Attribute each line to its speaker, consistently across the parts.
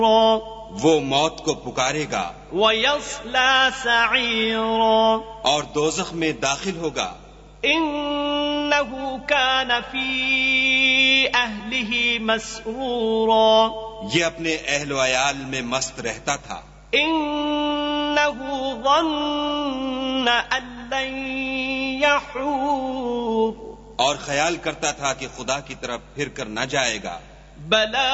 Speaker 1: وہ موت کو پکارے گا
Speaker 2: وَيَصْلَى سَعِيرًا
Speaker 1: اور دوزخ میں داخل ہوگا.
Speaker 2: إِنَّهُ كَانَ فِي أَهْلِهِ مَسْرُورًا
Speaker 1: یہ اپنے اہل و عیال میں مست رہتا تھا.
Speaker 2: إِنَّهُ ظَنَّ أَن لَّن يَحُورَ
Speaker 1: اور خیال کرتا تھا کہ خدا کی طرف پھر کر نہ جائے گا.
Speaker 2: بَلَىٰ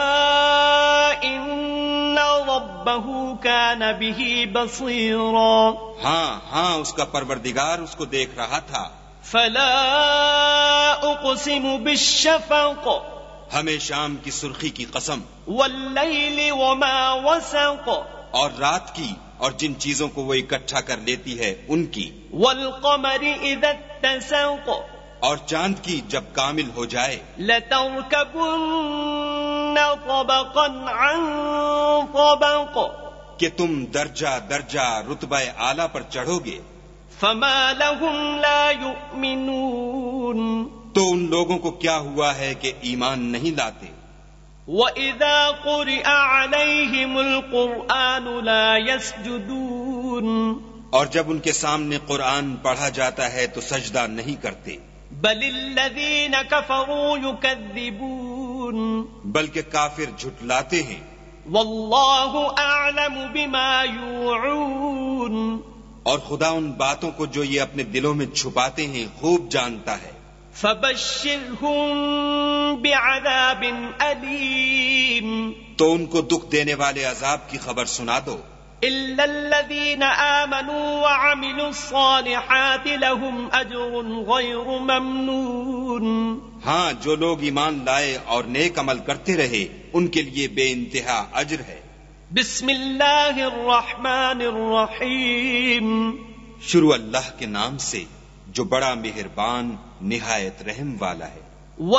Speaker 2: إِنَّ رَبَّهُ كَانَ بِهِ بَصِيرًا
Speaker 1: ہاں اس کا پروردگار اس کو دیکھ رہا تھا.
Speaker 2: فَلَا أُقْسِمُ بِالشَّفَقِ
Speaker 1: ہمیں شام کی سرخی کی قسم،
Speaker 2: وَاللَّيْلِ وَمَا وَسَقَ
Speaker 1: اور رات کی اور جن چیزوں کو وہ اکٹھا کر لیتی ہے ان کی،
Speaker 2: وَالْقَمَرِ إِذَا اتَّسَقَ
Speaker 1: اور چاند کی جب کامل ہو جائے.
Speaker 2: لَتَرْكَبُنَّ طَبَقًا عَن طَبَقٍ
Speaker 1: کہ تم درجہ درجہ رتبہ اعلیٰ پر چڑھو گے.
Speaker 2: فَمَا لَهُمْ لَا يُؤْمِنُونَ
Speaker 1: تو ان لوگوں کو کیا ہوا ہے کہ ایمان نہیں لاتے.
Speaker 2: وَإِذَا قُرِئَ عَلَيْهِمُ الْقُرْآنُ لَا يَسْجُدُونَ
Speaker 1: اور جب ان کے سامنے قرآن پڑھا جاتا ہے تو سجدہ نہیں کرتے.
Speaker 2: بَلِ الَّذِينَ كَفَرُوا يُكَذِّبُونَ
Speaker 1: بلکہ کافر جھٹلاتے ہیں.
Speaker 2: وَاللَّهُ أَعْلَمُ بِمَا يُوعُونَ
Speaker 1: اور خدا ان باتوں کو جو یہ اپنے دلوں میں چھپاتے ہیں خوب جانتا ہے.
Speaker 2: فَبَشِّرْهُم بِعَذَابٍ أَلِيمٍ
Speaker 1: تو ان کو دکھ دینے والے عذاب کی خبر سنا دو.
Speaker 2: إِلَّا الَّذِينَ آمَنُوا وَعَمِلُوا الصَّالِحَاتِ لَهُمْ أَجْرٌ غَيْرُ مَمْنُونٍ
Speaker 1: ہاں جو لوگ ایمان لائے اور نیک عمل کرتے رہے ان کے لیے بے انتہا اجر ہے.
Speaker 2: بسم اللہ الرحمن الرحیم
Speaker 1: شروع اللہ کے نام سے جو بڑا مہربان نہایت رحم والا ہے.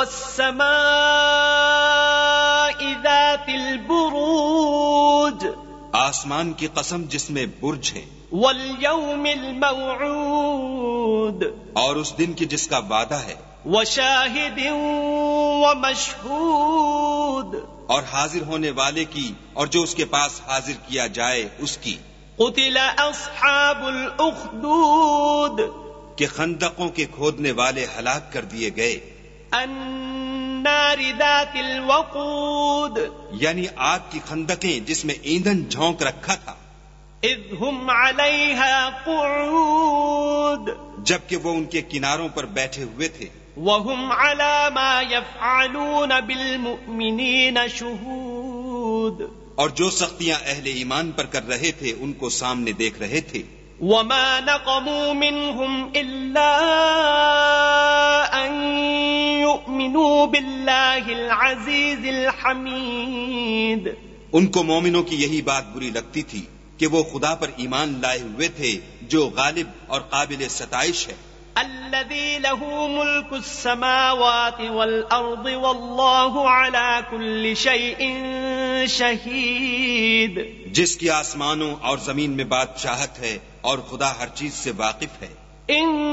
Speaker 2: والسماء ذات البروج
Speaker 1: آسمان کی قسم جس میں برج ہے.
Speaker 2: والیوم الموعود
Speaker 1: اور اس دن کی جس کا وعدہ ہے.
Speaker 2: وشاہد ومشہود
Speaker 1: اور حاضر ہونے والے کی اور جو اس کے پاس حاضر کیا جائے اس کی.
Speaker 2: قتل اصحاب الاخدود
Speaker 1: کہ خندقوں کے کھودنے والے ہلاک کر دیے گئے.
Speaker 2: النار ذات الوقود
Speaker 1: یعنی آگ کی خندقیں جس میں ایندھن جھونک رکھا تھا.
Speaker 2: اذ هم علیہا قعود
Speaker 1: جبکہ وہ ان کے کناروں پر بیٹھے ہوئے تھے.
Speaker 2: وهم على ما يفعلون بالمؤمنين شهود
Speaker 1: اور جو سختیاں اہل ایمان پر کر رہے تھے ان کو سامنے دیکھ رہے تھے.
Speaker 2: وما نقموا منهم إلا أن يؤمنوا بالله العزيز الحميد
Speaker 1: ان کو مومنوں کی یہی بات بری لگتی تھی کہ وہ خدا پر ایمان لائے ہوئے تھے جو غالب اور قابل ستائش ہے.
Speaker 2: الذي له ملك السماوات والأرض والله على كل شيء شهيد
Speaker 1: جس کی آسمانوں اور زمین میں بادشاہت ہے اور خدا ہر چیز سے واقف ہے.